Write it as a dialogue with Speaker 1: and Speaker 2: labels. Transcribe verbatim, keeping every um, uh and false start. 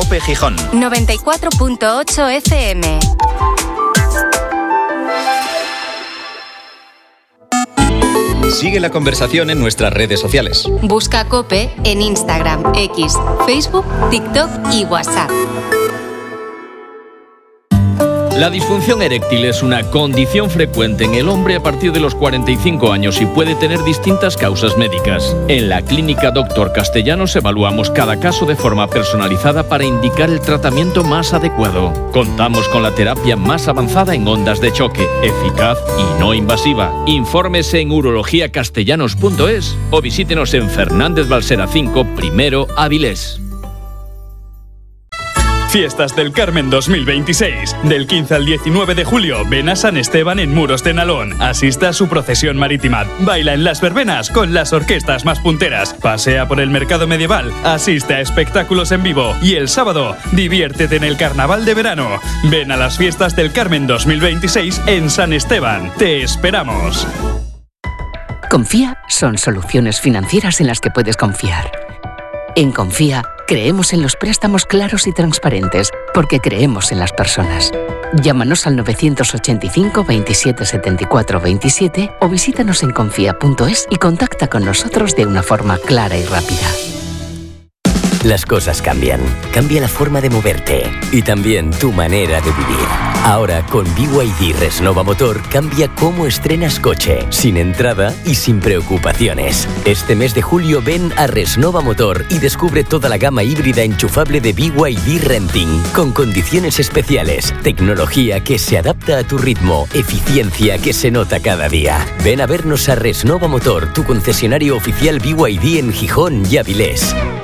Speaker 1: COPE Gijón.
Speaker 2: noventa y cuatro punto ocho F M.
Speaker 1: Sigue la conversación en nuestras redes sociales.
Speaker 2: Busca COPE en Instagram, X, Facebook, TikTok y WhatsApp.
Speaker 3: La disfunción eréctil es una condición frecuente en el hombre a partir de los cuarenta y cinco años y puede tener distintas causas médicas. En la clínica Doctor Castellanos evaluamos cada caso de forma personalizada para indicar el tratamiento más adecuado. Contamos con la terapia más avanzada en ondas de choque, eficaz y no invasiva. Infórmese en urología castellanos punto es o visítenos en Fernández Balsera cinco, primero, Avilés.
Speaker 4: Fiestas del Carmen dos mil veintiséis. Del quince al diecinueve de julio, ven a San Esteban en Muros de Nalón. Asista a su procesión marítima. Baila en las verbenas con las orquestas más punteras. Pasea por el mercado medieval. Asiste a espectáculos en vivo. Y el sábado, diviértete en el carnaval de verano. Ven a las Fiestas del Carmen dos mil veintiséis en San Esteban. Te esperamos.
Speaker 5: Confía son soluciones financieras en las que puedes confiar. En Confía, creemos en los préstamos claros y transparentes, porque creemos en las personas. Llámanos al novecientos ochenta y cinco, veintisiete, setenta y cuatro, veintisiete o visítanos en confía punto es y contacta con nosotros de una forma clara y rápida.
Speaker 6: Las cosas cambian. Cambia la forma de moverte y también tu manera de vivir. Ahora con B Y D Resnova Motor cambia cómo estrenas coche, sin entrada y sin preocupaciones. Este mes de julio ven a Resnova Motor y descubre toda la gama híbrida enchufable de B Y D Renting, con condiciones especiales, tecnología que se adapta a tu ritmo, eficiencia que se nota cada día. Ven a vernos a Resnova Motor, tu concesionario oficial B Y D en Gijón y Avilés.